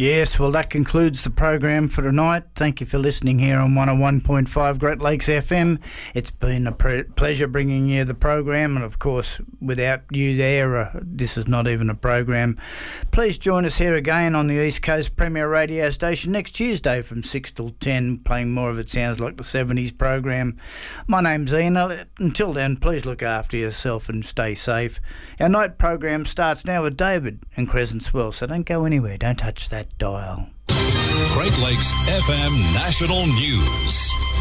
Yes, well, that concludes the program for tonight. Thank you for listening here on 101.5 Great Lakes FM. It's been a pleasure bringing you the program, and of course, without you there, this is not even a program. Please join us here again on the East Coast Premier Radio Station next Tuesday from 6 till 10, playing more of It Sounds Like the 70s program. My name's Ian. Until then, please look after yourself and stay safe. Our night program starts now with David and Crescent Swell, so don't go anywhere. Don't touch that dial. Great Lakes FM National News.